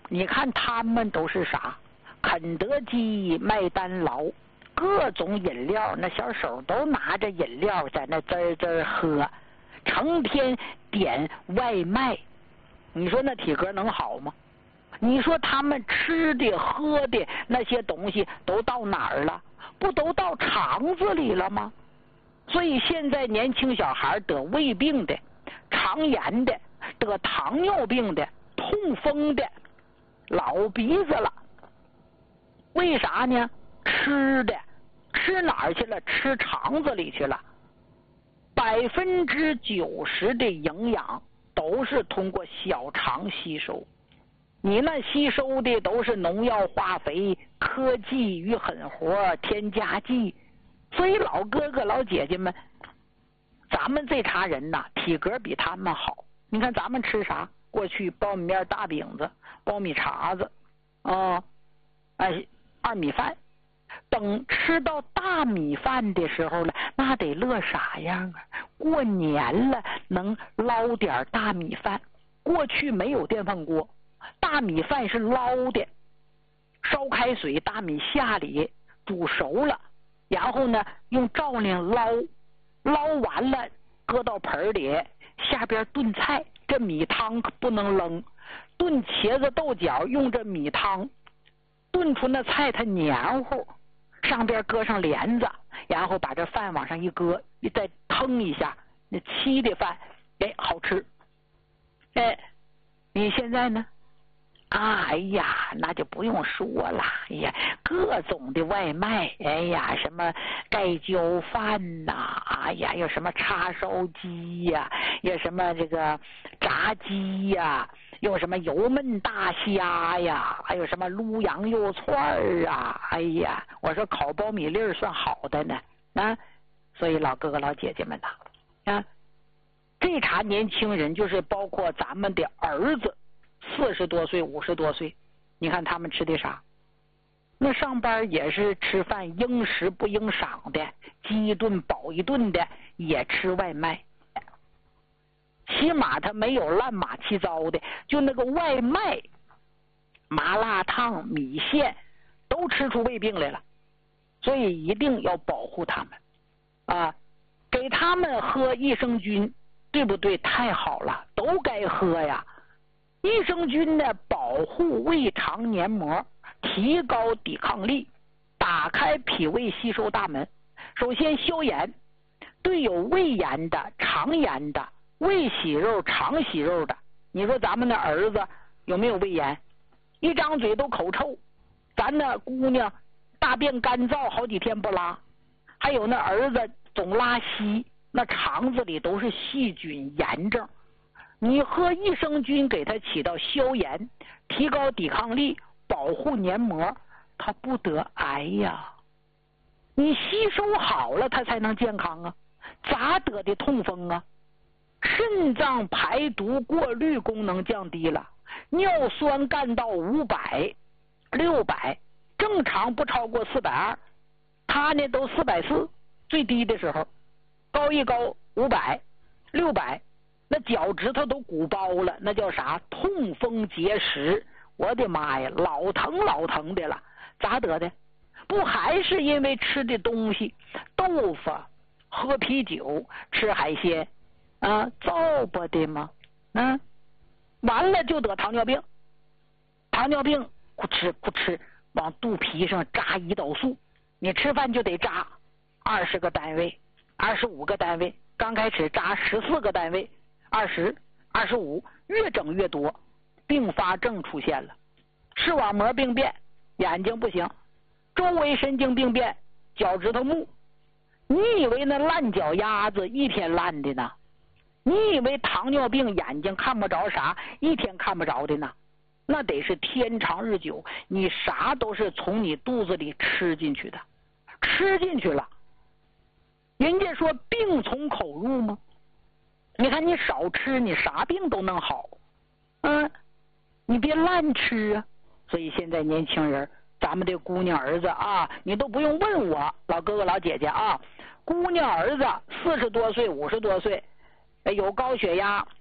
你看他们都是啥？肯德基、麦当劳，各种饮料，那小手都拿着饮料在那滋滋喝，成天点外卖。你说那体格能好吗？你说他们吃的喝的那些东西都到哪儿了？不都到肠子里了吗？所以现在年轻小孩得胃病的、肠炎的、得糖尿病的、痛风的，老鼻子了。为啥呢？吃的吃哪儿去了？吃肠子里去了。90%的营养都是通过小肠吸收，你那吸收的都是农药、化肥、科技与狠活、添加剂。所以老哥哥老姐姐们，咱们这茬人呐，体格比他们好。你看咱们吃啥？过去苞米面大饼子、苞米碴子二米饭。等吃到大米饭的时候了，那得乐啥样啊？过年了能捞点大米饭。过去没有电饭锅，大米饭是捞的，烧开水，大米下里煮熟了，然后呢用照亮捞完了搁到盆里，下边炖菜。这米汤可不能扔，炖茄子豆角用这米汤炖出那菜它黏糊，上边搁上帘子，然后把这饭往上一搁，你再腾一下，那沏的饭好吃。你现在呢？哎呀，那就不用说了。哎呀，各种的外卖，哎呀，什么盖浇饭呐，哎呀，有什么叉烧鸡呀，有什么这个炸鸡呀，有什么油焖大虾呀，还有什么撸羊肉串啊，哎呀，我说烤苞米粒算好的呢啊！所以老哥哥老姐姐们呐，这茬年轻人就是包括咱们的儿子。40多岁、50多岁，你看他们吃的啥？那上班也是吃饭应时不应晌的，饥一顿饱一顿的，也吃外卖。起码他没有乱码七糟的，就那个外卖、麻辣烫、米线都吃出胃病来了。所以一定要保护他们啊！给他们喝益生菌，对不对？太好了，都该喝呀。益生菌呢，保护胃肠黏膜，提高抵抗力，打开脾胃吸收大门。首先消炎，对有胃炎的、肠炎的、胃息肉、肠息肉的，你说咱们的儿子有没有胃炎？一张嘴都口臭，咱那姑娘大便干燥，好几天不拉，还有那儿子总拉稀，那肠子里都是细菌炎症。你喝益生菌给它起到消炎、提高抵抗力、保护黏膜，它不得癌呀。你吸收好了，它才能健康啊。咋得的痛风啊？肾脏排毒过滤功能降低了，尿酸干到500、600，正常不超过420，它呢都440，最低的时候高一高500、600。那脚趾头都鼓包了，那叫啥？痛风结石！我的妈呀，老疼的了，咋得的？不还是因为吃的东西，豆腐、喝啤酒、吃海鲜啊，造不的吗？完了就得糖尿病，糖尿病咕哧往肚皮上扎胰岛素，你吃饭就得扎20个单位、25个单位，刚开始扎14个单位。20、25，越整越多，并发症出现了。视网膜病变，眼睛不行；周围神经病变，脚趾头木。你以为那烂脚丫子一天烂的呢？你以为糖尿病眼睛看不着啥，一天看不着的呢？那得是天长日久，你啥都是从你肚子里吃进去的，吃进去了。人家说病从口入吗？你看你少吃，你啥病都能好，你别乱吃啊。所以现在年轻人，咱们的姑娘儿子啊，你都不用问我，老哥哥老姐姐啊，姑娘儿子40多岁、50多岁，有高血压、